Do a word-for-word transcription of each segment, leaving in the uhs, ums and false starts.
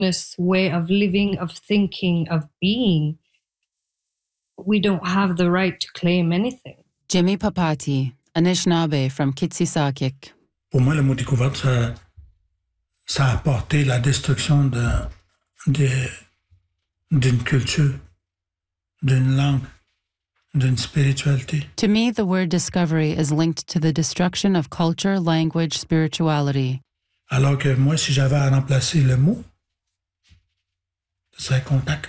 this way of living, of thinking, of being, we don't have the right to claim anything. Jimmy Papati, Anishinaabe from Kitsisakik. Pour moi, le mot découverte, ça, ça a apporté la destruction de, de, d'une culture, d'une langue, d'une spiritualité. To me, the word discovery is linked to the destruction of culture, language, spirituality. Alors que moi, si j'avais à remplacer le mot, ce serait contact.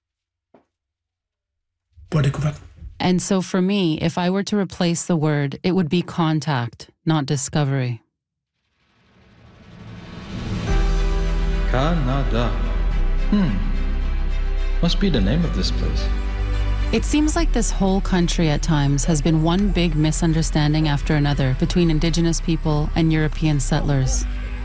Pas découverte. And so for me, if I were to replace the word, it would be contact, not discovery. Canada. Hmm. Must be the name of this place. It seems like this whole country at times has been one big misunderstanding after another between Indigenous people and European settlers.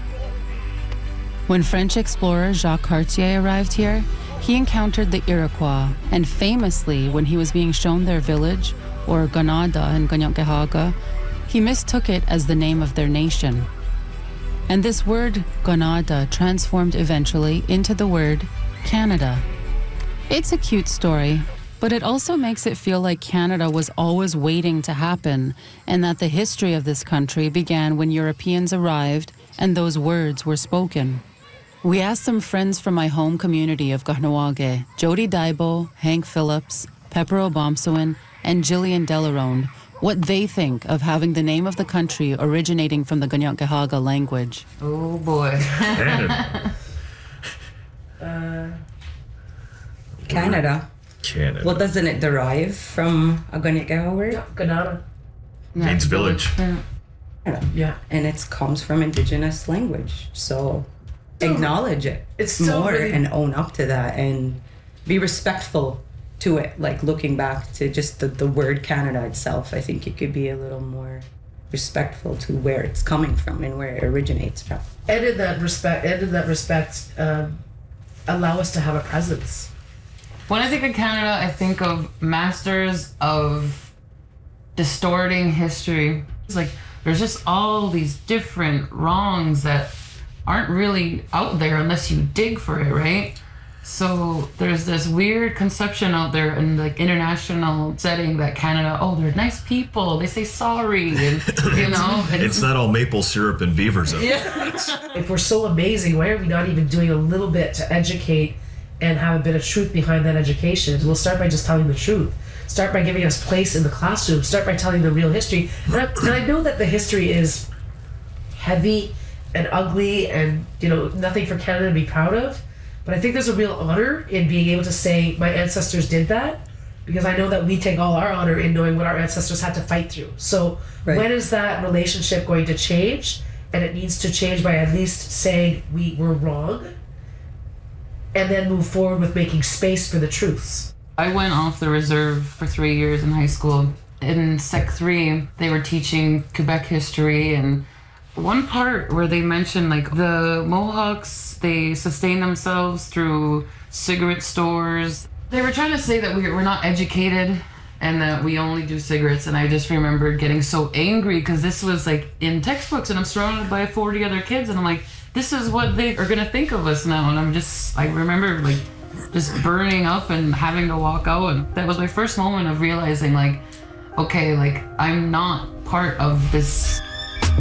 When French explorer Jacques Cartier arrived here, he encountered the Iroquois, and famously, when he was being shown their village, or Ganada in Kanien'kehá:ka, he mistook it as the name of their nation. And this word, Ganada, transformed eventually into the word Canada. It's a cute story, but it also makes it feel like Canada was always waiting to happen, and that the history of this country began when Europeans arrived and those words were spoken. We asked some friends from my home community of Kahnawake, Jody Daibo, Hank Phillips, Pepper Obomsawin, and Jillian Delarone, what they think of having the name of the country originating from the Kanien'kehá:ka language. Oh boy. Canada. uh, Canada. Canada. Well, doesn't it derive from a Kanien'kehá:ka word? yeah, Ganada. Means village. Yeah. Yeah. And it comes from Indigenous language. So acknowledge it It's still more really- and own up to that and be respectful to it. Like looking back to just the, the word Canada itself, I think it could be a little more respectful to where it's coming from and where it originates from. And in that respect, and in that respect, um, allow us to have a presence. When I think of Canada, I think of masters of distorting history. It's like there's just all these different wrongs that aren't really out there unless you dig for it, right? So there's this weird conception out there in like international setting that Canada, oh, they're nice people, they say sorry, and you know. And It's not all maple syrup and beavers. Yeah. If we're so amazing, why are we not even doing a little bit to educate and have a bit of truth behind that education? We'll start by just telling the truth. Start by giving us place in the classroom. Start by telling the real history. And I, and I know that the history is heavy and ugly and, you know, nothing for Canada to be proud of. But I think there's a real honor in being able to say my ancestors did that, because I know that we take all our honor in knowing what our ancestors had to fight through. So Right. when is that relationship going to change? And it needs to change by at least saying we were wrong and then move forward with making space for the truths. I went off the reserve for three years in high school. In Sec three, they were teaching Quebec history, and one part where they mentioned like the Mohawks, they sustain themselves through cigarette stores. They were trying to say that we we're not educated and that we only do cigarettes, and I just remembered getting so angry because this was like in textbooks and I'm surrounded by forty other kids and I'm like, this is what they are gonna think of us now, and I'm just, I remember like just burning up and having to walk out, and that was my first moment of realizing like, okay, like I'm not part of this